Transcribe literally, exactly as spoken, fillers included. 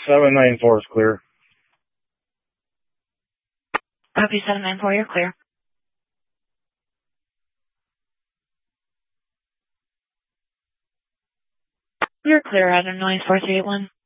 seven nine four is clear. Copy seven nine four, you're clear. You're clear, Adam noise four three eight one.